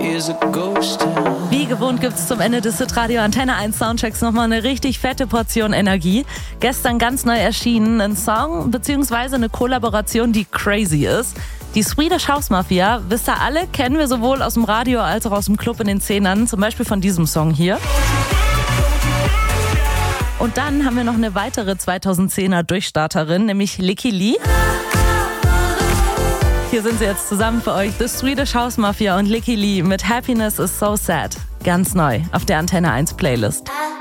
Wie gewohnt gibt es zum Ende des Hitradio Antenne 1 Soundchecks nochmal eine richtig fette Portion Energie. Gestern ganz neu erschienen, ein Song bzw. eine Kollaboration, die crazy ist. Die Swedish House Mafia, wisst ihr alle, kennen wir sowohl aus dem Radio als auch aus dem Club in den Zehnern, zum Beispiel von diesem Song hier. Und dann haben wir noch eine weitere 2010er Durchstarterin, nämlich Lykke Li. Hier sind sie jetzt zusammen für euch, The Swedish House Mafia und Lykke Li mit Happiness is so sad. Ganz neu auf der Antenne 1 Playlist.